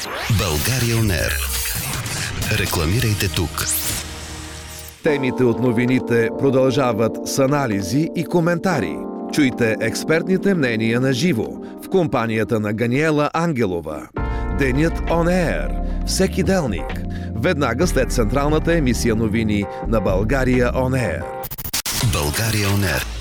България On Air. Рекламирайте тук. Темите от новините продължават с анализи и коментари. Чуйте експертните мнения на живо в компанията на Ганиела Ангелова. Денят On Air. Всеки делник. Веднага след централната емисия новини на България On Air. България On Air.